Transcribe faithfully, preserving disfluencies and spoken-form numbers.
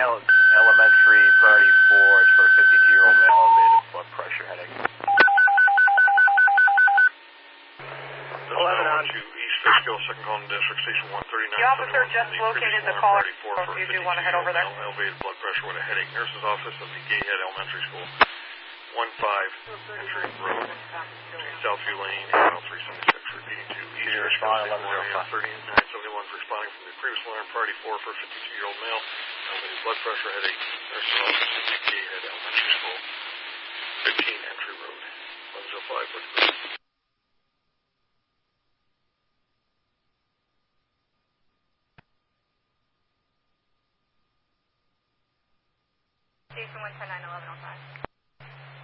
Male, elementary, priority four. It's for a fifty-two-year-old male, elevated blood pressure, headache. eleven on. East Fishkill, second call to District Station one thirty-nine. The officer just located the caller. If you do want to head over there. Elevated blood pressure with a headache. Nurse's office of the Gayhead Elementary School. one five Entry Road. Southview Lane, mile three seventy-six, repeating to East Fishkill, thirty-nine seventy-one for responding from the previous alarm. Priority four for a fifty-two-year-old male. Elevated blood pressure, headache. Nurse's office of the Gayhead Elementary School. fifteen Entry Road. one oh five, what's good? Station one ten nine eleven oh five.